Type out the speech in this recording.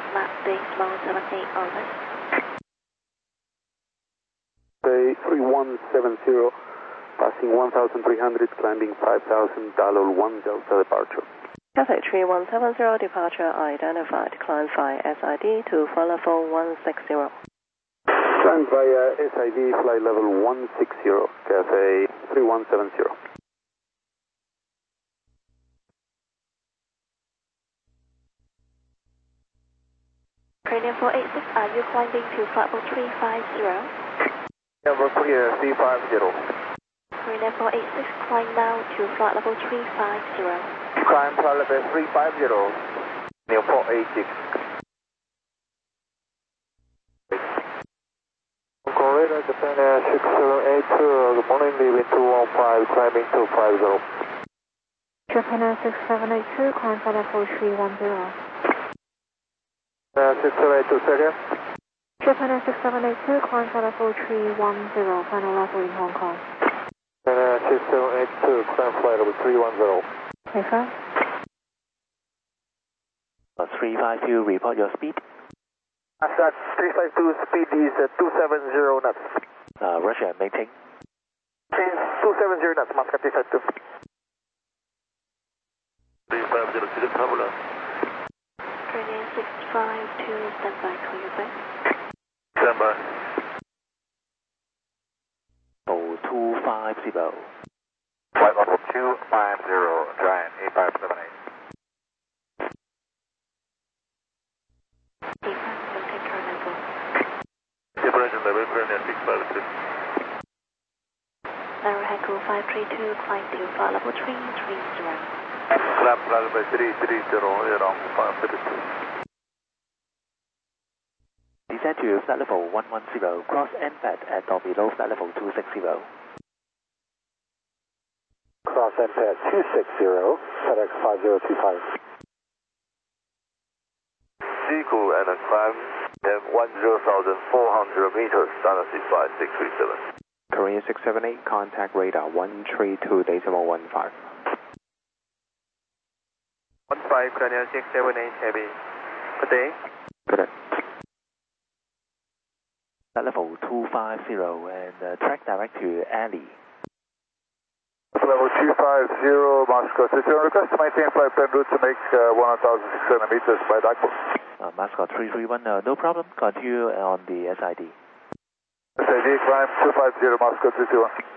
map base 178 over. Bay 3170, passing 1300, climbing 5000, dial 1 Delta departure. Cathay 3170 departure identified, climb via SID to flight level 160. Climb via SID, flight level 160, Cathay 3170. Korean 486, are you climbing to flight level 350? Number clear, 350. Korean 486, climb now to flight level 350. Climb flight level 350, New 486. Korea, Japan 6782, good morning, leaving 215, climbing 250. Japan 6782, climb flight level 310. 6782, second. Japan 6782, climb flight level 310, final level in Hong Kong. 6782, climb flight level 310. Confirm. 352, report your speed. Asat 352, speed is 270 knots. Russia, maintain. 270 knots, Moscow 352. 350, 지금 타블라. Korean 652, stand by, call you back. Stand by. 250. Flight level 250, Giant 8578. Maintain current level. Differential level, Korean 652. Narrow Hanko 532, climb to flight level 330. Climb flight level 330, around 532. Descend to flight level 110, cross NPAD at or below flight level 260. Cross NPAD 260, FedEx 5025. Sequel and a climb at 10,400 meters, China 65637. Korea 678, contact radar 132.15. 15, Korean 678, heavy. Good day. Good day. Flight level 250 and track direct to Ali. Level 250, Moscow 61, request to maintain flight plan route to make 1,600 meters by Dagbo. Moscow 331, no problem, continue on the SID. SID, climb 250, Moscow 321.